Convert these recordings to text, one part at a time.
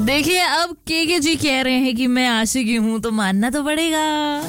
देखिए अब के जी कह रहे हैं कि मैं आशिकी हूं तो मानना तो पड़ेगा।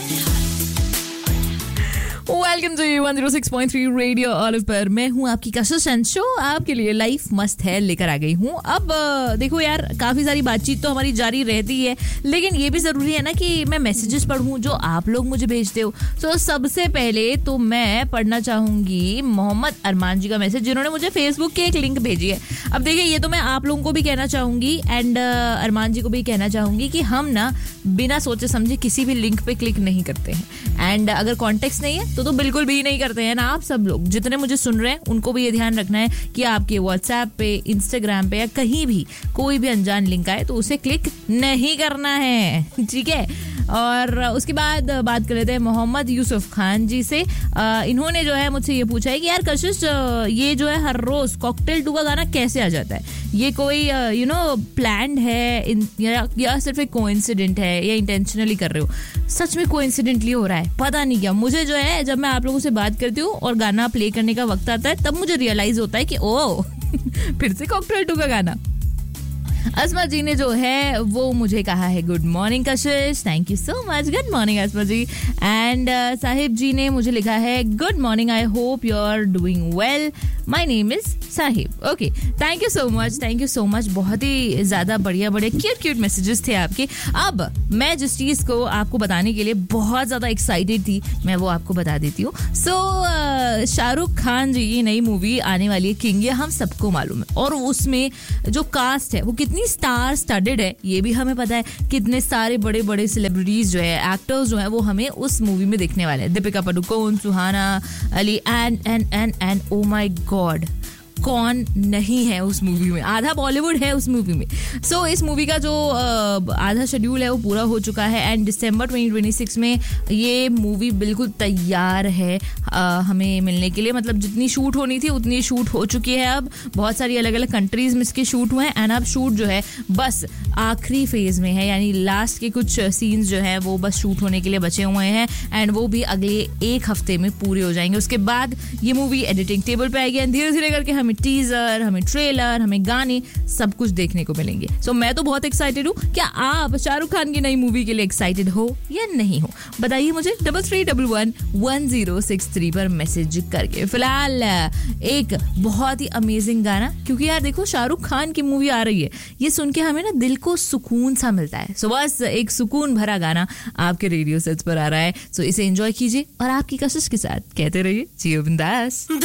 वेलकम टू 106.3 रेडियो ऑलिव पर मैं हूं आपकी कशिश एंड शो आपके लिए लाइफ मस्त है लेकर आ गई हूं। अब देखो यार, काफी सारी बातचीत तो हमारी जारी रहती है, लेकिन ये भी जरूरी है ना कि मैं मैसेजेस पढ़ूं जो आप लोग मुझे भेजते हो। तो सबसे पहले तो मैं पढ़ना चाहूंगी मोहम्मद अरमान जी का मैसेज, जिन्होंने मुझे फेसबुक की एक लिंक भेजी है। अब देखिए, ये तो मैं आप लोगों को भी कहना चाहूंगी एंड अरमान जी को भी कहना चाहूंगी कि हम ना बिना सोचे समझे किसी भी लिंक पे क्लिक नहीं करते हैं, एंड अगर कॉन्टेक्स्ट नहीं है तो बिल्कुल भी नहीं करते हैं ना। आप सब लोग जितने मुझे सुन रहे हैं उनको भी ये ध्यान रखना है कि आपके व्हाट्सएप पे, इंस्टाग्राम पे या कहीं भी कोई भी अनजान लिंक आए तो उसे क्लिक नहीं करना है, ठीक है। और उसके बाद बात कर लेते हैं मोहम्मद यूसुफ खान जी से। इन्होंने जो है मुझसे ये पूछा है कि यार कशिश, ये जो है हर रोज कॉकटेल 2 का गाना कैसे आ जाता है? ये कोई प्लान्ड है या सिर्फ एक कोइंसिडेंट है या इंटेंशनली कर रहे हो? सच में कोइंसिडेंटली हो रहा है, पता नहीं क्या। मुझे जो है जब मैं आप लोगों से बात करती हूँ और गाना प्ले करने का वक्त आता है तब मुझे रियलाइज होता है कि ओ फिर से कॉकटेल 2 का गाना। अस्मा जी ने जो है वो मुझे कहा है good morning Kashish, thank you so much, good morning Asma ji. And Sahib जी ने मुझे लिखा है good morning, I hope you are doing well, my name is Sahib. Okay, thank you so much. बहुत ही ज्यादा बढ़िया क्यूट मैसेजेस थे आपके। अब मैं जिस चीज को आपको बताने के लिए बहुत ज्यादा एक्साइटेड थी मैं वो आपको बता देती हूँ। सो शाहरुख खान जी की नई मूवी आने वाली है किंग, ये हम सबको मालूम है, और उसमें जो कास्ट है वो कितनी स्टार स्टडेड है ये भी हमें पता है। कितने सारे बड़े बड़े सेलिब्रिटीज जो है, एक्टर्स जो है वो हमें उस मूवी में देखने वाले हैं। दीपिका पादुकोण, सुहाना Ali and oh my God, कौन नहीं है उस मूवी में? आधा बॉलीवुड है उस मूवी में। सो इस मूवी का जो आधा शेड्यूल है वो पूरा हो चुका है एंड दिसंबर 2026 में ये मूवी बिल्कुल तैयार है हमें मिलने के लिए। मतलब जितनी शूट होनी थी उतनी शूट हो चुकी है। अब बहुत सारी अलग अलग कंट्रीज में इसके शूट हुए हैं एंड अब शूट जो है बस आखिरी फेज में है, यानी लास्ट के कुछ सीन्स जो है वो बस शूट होने के लिए बचे हुए हैं एंड वो भी अगले 1 हफ्ते में पूरे हो जाएंगे। उसके बाद ये मूवी एडिटिंग टेबल पे आएगी एंड धीरे धीरे करके हमें टीजर, हमें ट्रेलर, हमें गाने सब कुछ देखने को मिलेंगे। सो मैं तो बहुत एक्साइटेड हूँ। क्या आप शाहरुख खान की नई मूवी के लिए एक्साइटेड हो या नहीं हो? बताइए मुझे 33111063 पर मैसेज करके। फिलहाल एक बहुत ही अमेजिंग गाना, क्योंकि यार देखो शाहरुख खान की मूवी आ रही है, ये सुन के हमें ना दिल को सुकून सा मिलता है। सो बस एक सुकून भरा गाना आपके रेडियो सेट्स पर आ रहा है, सो इसे एंजॉय कीजिए और आपकी कशिश के साथ कहते रहिए जियो बिंदास।